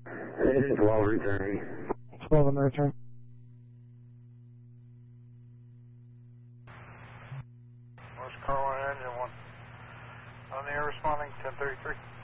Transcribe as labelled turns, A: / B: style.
A: It is 12 returning.
B: 12 on the return.
C: West Carolina Engine 1. On the air responding 1033.